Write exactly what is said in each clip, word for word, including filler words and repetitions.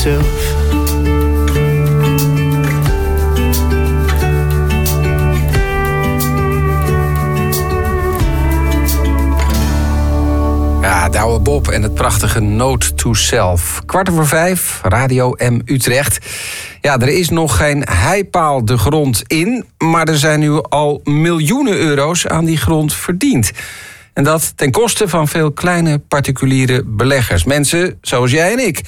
yourself. Ja, Douwe Bob en het prachtige Note to Self. Kwart over vijf, Radio M Utrecht. Ja, er is nog geen heipaal de grond in, maar er zijn nu al miljoenen euro's aan die grond verdiend. En dat ten koste van veel kleine particuliere beleggers. Mensen zoals jij en ik.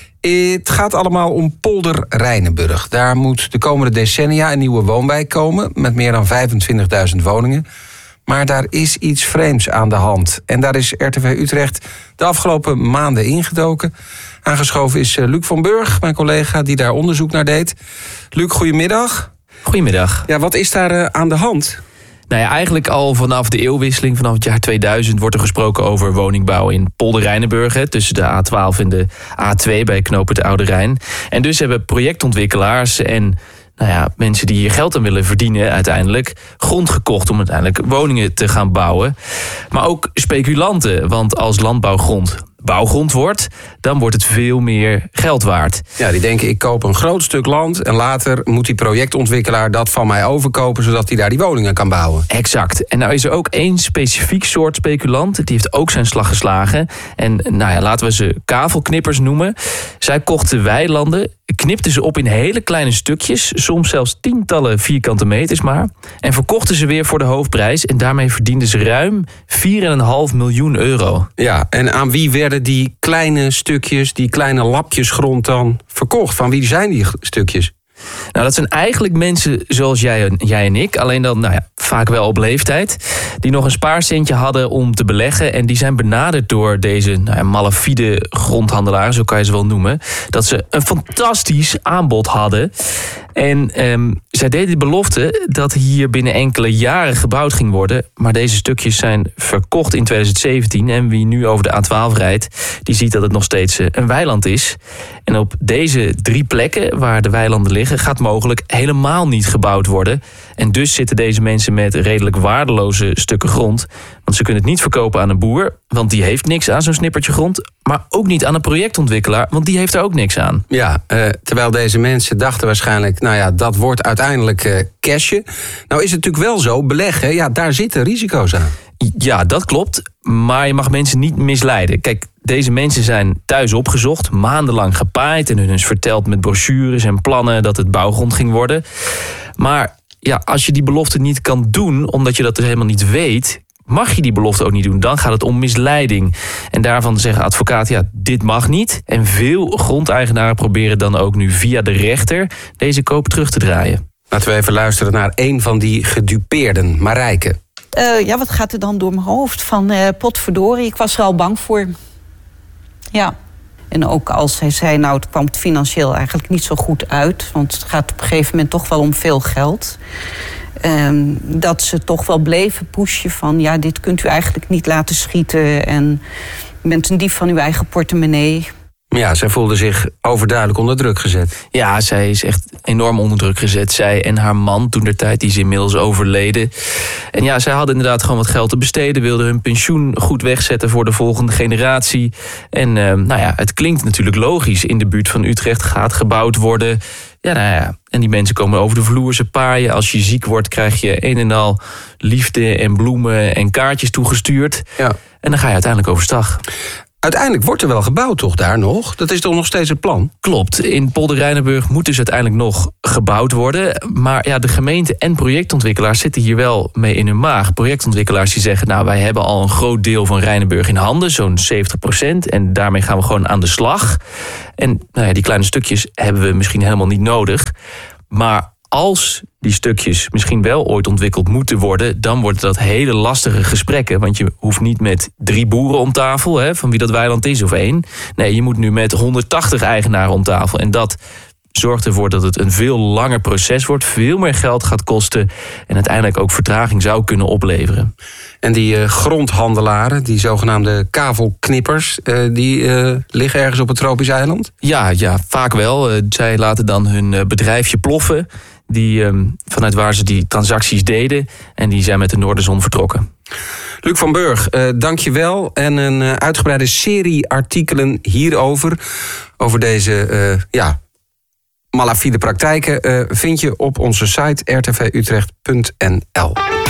Het gaat allemaal om Polder Rijnenburg. Daar moet de komende decennia een nieuwe woonwijk komen met meer dan vijfentwintigduizend woningen. Maar daar is iets vreemds aan de hand. En daar is R T V Utrecht de afgelopen maanden ingedoken. Aangeschoven is Luc van Burg, mijn collega, die daar onderzoek naar deed. Luc, goedemiddag. Goedemiddag. Ja, wat is daar uh, aan de hand? Nou ja, eigenlijk al vanaf de eeuwwisseling, vanaf het jaar tweeduizend... wordt er gesproken over woningbouw in Polder Rijnenburg, hè, tussen de A twaalf en de A twee bij knooppunt Oude Rijn. En dus hebben projectontwikkelaars en nou ja, mensen die hier geld aan willen verdienen uiteindelijk grond gekocht om uiteindelijk woningen te gaan bouwen. Maar ook speculanten, want als landbouwgrond bouwgrond wordt, dan wordt het veel meer geld waard. Ja, die denken, ik koop een groot stuk land en later moet die projectontwikkelaar dat van mij overkopen, zodat hij daar die woningen kan bouwen. Exact. En nou is er ook één specifiek soort speculant, die heeft ook zijn slag geslagen. En nou ja, laten we ze kavelknippers noemen. Zij kochten weilanden, knipten ze op in hele kleine stukjes, soms zelfs tientallen vierkante meters maar, en verkochten ze weer voor de hoofdprijs. En daarmee verdienden ze ruim vier komma vijf miljoen euro. Ja, en aan wie werden die kleine stukjes, die kleine lapjes grond dan verkocht? Van wie zijn die stukjes? Nou, dat zijn eigenlijk mensen zoals jij, jij en ik. Alleen dan nou ja, vaak wel op leeftijd. Die nog een spaarcentje hadden om te beleggen. En die zijn benaderd door deze nou ja, malafide grondhandelaren, zo kan je ze wel noemen. Dat ze een fantastisch aanbod hadden. En um, zij deden de belofte dat hier binnen enkele jaren gebouwd ging worden. Maar deze stukjes zijn verkocht in twintig zeventien. En wie nu over de A twaalf rijdt, die ziet dat het nog steeds een weiland is. En op deze drie plekken waar de weilanden liggen, gaat mogelijk helemaal niet gebouwd worden. En dus zitten deze mensen met redelijk waardeloze stukken grond. Want ze kunnen het niet verkopen aan een boer, want die heeft niks aan zo'n snippertje grond. Maar ook niet aan een projectontwikkelaar, want die heeft er ook niks aan. Ja, uh, terwijl deze mensen dachten waarschijnlijk, nou ja, dat wordt uiteindelijk uh, cashen. Nou is het natuurlijk wel zo, beleggen, ja, daar zitten risico's aan. Ja, dat klopt. Maar je mag mensen niet misleiden. Kijk, deze mensen zijn thuis opgezocht, maandenlang gepaaid en hun is verteld met brochures en plannen dat het bouwgrond ging worden. Maar ja, als je die belofte niet kan doen, omdat je dat dus helemaal niet weet, mag je die belofte ook niet doen. Dan gaat het om misleiding. En daarvan zeggen advocaten, ja, dit mag niet. En veel grondeigenaren proberen dan ook nu via de rechter deze koop terug te draaien. Laten we even luisteren naar een van die gedupeerden, Marijke. Uh, ja, wat gaat er dan door mijn hoofd? Van uh, potverdorie, ik was er al bang voor. Ja. En ook als hij zei, nou, het kwam het financieel eigenlijk niet zo goed uit. Want het gaat op een gegeven moment toch wel om veel geld. Um, dat ze toch wel bleven pushen van, ja, dit kunt u eigenlijk niet laten schieten. En u bent een dief van uw eigen portemonnee. Ja, zij voelde zich overduidelijk onder druk gezet. Ja, zij is echt enorm onder druk gezet. Zij en haar man, toen der tijd, die is inmiddels overleden. En ja, zij hadden inderdaad gewoon wat geld te besteden, wilden hun pensioen goed wegzetten voor de volgende generatie. En uh, nou ja, het klinkt natuurlijk logisch. In de buurt van Utrecht gaat gebouwd worden. Ja, nou ja, en die mensen komen over de vloer, ze paaien. Als je ziek wordt, krijg je een en al liefde en bloemen en kaartjes toegestuurd. Ja. En dan ga je uiteindelijk overstag. Uiteindelijk wordt er wel gebouwd, toch, daar nog? Dat is toch nog steeds het plan? Klopt. In Polder Rijnenburg moet dus uiteindelijk nog gebouwd worden. Maar ja, de gemeente en projectontwikkelaars zitten hier wel mee in hun maag. Projectontwikkelaars die zeggen, nou, wij hebben al een groot deel van Rijnenburg in handen, zo'n zeventig procent. En daarmee gaan we gewoon aan de slag. En nou ja, die kleine stukjes hebben we misschien helemaal niet nodig. Maar als die stukjes misschien wel ooit ontwikkeld moeten worden, dan worden dat hele lastige gesprekken. Want je hoeft niet met drie boeren om tafel, hè, van wie dat weiland is, of één. Nee, je moet nu met honderdtachtig eigenaren om tafel. En dat zorgt ervoor dat het een veel langer proces wordt, veel meer geld gaat kosten en uiteindelijk ook vertraging zou kunnen opleveren. En die uh, grondhandelaren, die zogenaamde kavelknippers, uh, die uh, liggen ergens op het tropisch eiland? Ja, ja, vaak wel. Uh, zij laten dan hun uh, bedrijfje ploffen, die, um, vanuit waar ze die transacties deden, en die zijn met de Noorderzon vertrokken. Luc van Burg, uh, dank je wel. En een uh, uitgebreide serie artikelen hierover, over deze uh, ja, malafide praktijken, uh, vind je op onze site r t v utrecht punt n l.